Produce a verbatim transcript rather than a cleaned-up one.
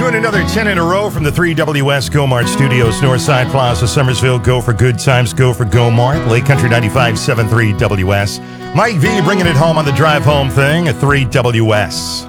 doing another ten in a row from the three W S GoMart Studios, Northside Plaza, Summersville. Go for good times, go for GoMart. Lake Country ninety-five seven three W S. Mike V bringing it home on the drive home thing at three W S.